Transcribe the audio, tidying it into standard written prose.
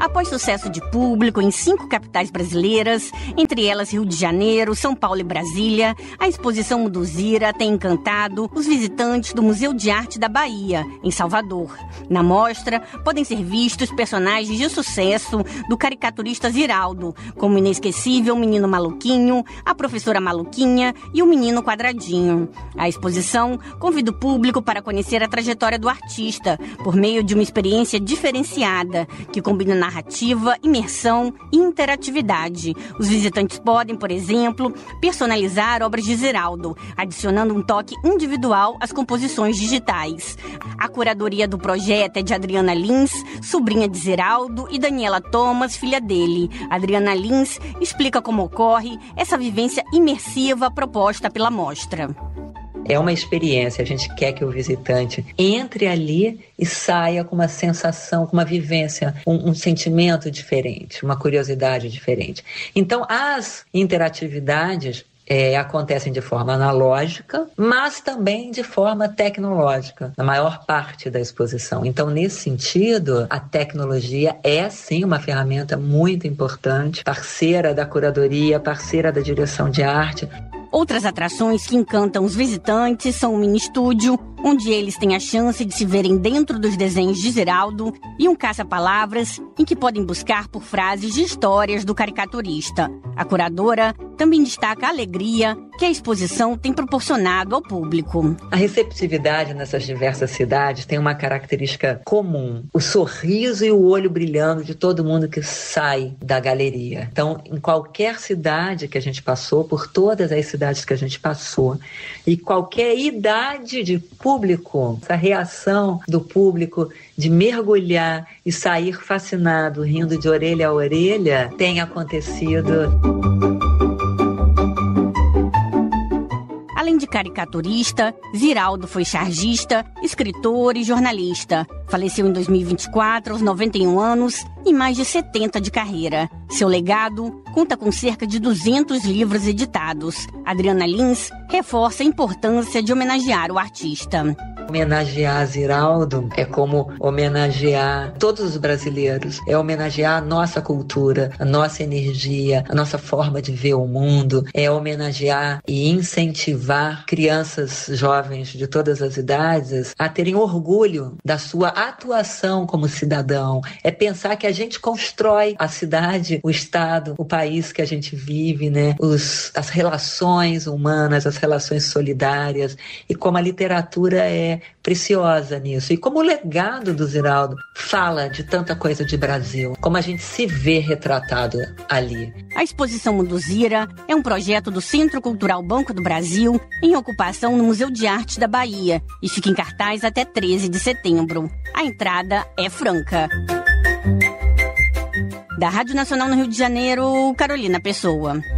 Após sucesso de público em 5 capitais brasileiras, entre elas Rio de Janeiro, São Paulo e Brasília, a exposição Muduzira tem encantado os visitantes do Museu de Arte da Bahia, em Salvador. Na mostra, podem ser vistos personagens de sucesso do caricaturista Ziraldo, como o inesquecível Menino Maluquinho, a Professora Maluquinha e o Menino Quadradinho. A exposição convida o público para conhecer a trajetória do artista, por meio de uma experiência diferenciada, que combina narrativa, imersão e interatividade. Os visitantes podem, por exemplo, personalizar obras de Ziraldo, adicionando um toque individual às composições digitais. A curadoria do projeto é de Adriana Lins, sobrinha de Ziraldo, e Daniela Thomas, filha dele. Adriana Lins explica como ocorre essa vivência imersiva proposta pela mostra. É uma experiência, a gente quer que o visitante entre ali e saia com uma sensação, com uma vivência, um sentimento diferente, uma curiosidade diferente. Então, as interatividades acontecem de forma analógica, mas também de forma tecnológica, na maior parte da exposição. Então, nesse sentido, a tecnologia é, sim, uma ferramenta muito importante, parceira da curadoria, parceira da direção de arte. Outras atrações que encantam os visitantes são o mini estúdio, onde eles têm a chance de se verem dentro dos desenhos de Ziraldo, e um caça-palavras, em que podem buscar por frases de histórias do caricaturista. A curadora também destaca a alegria que a exposição tem proporcionado ao público. A receptividade nessas diversas cidades tem uma característica comum: o sorriso e o olho brilhando de todo mundo que sai da galeria. Então, em qualquer cidade que a gente passou, por todas as cidades que a gente passou, e qualquer idade de público, essa reação do público de mergulhar e sair fascinado, rindo de orelha a orelha, tem acontecido. Além de caricaturista, Ziraldo foi chargista, escritor e jornalista. Faleceu em 2024, aos 91 anos e mais de 70 de carreira. Seu legado conta com cerca de 200 livros editados. Adriana Lins reforça a importância de homenagear o artista. Homenagear Ziraldo é como homenagear todos os brasileiros, é homenagear a nossa cultura, a nossa energia, a nossa forma de ver o mundo, é homenagear e incentivar crianças jovens de todas as idades a terem orgulho da sua atuação como cidadão, é pensar que a gente constrói a cidade, o estado, o país que a gente vive, né? As relações humanas, as relações solidárias, e como a literatura é preciosa nisso. E como o legado do Ziraldo fala de tanta coisa de Brasil, como a gente se vê retratado ali. A exposição Muduzira é um projeto do Centro Cultural Banco do Brasil, em ocupação no Museu de Arte da Bahia, e fica em cartaz até 13 de setembro. A entrada é franca. Da Rádio Nacional no Rio de Janeiro, Carolina Pessoa.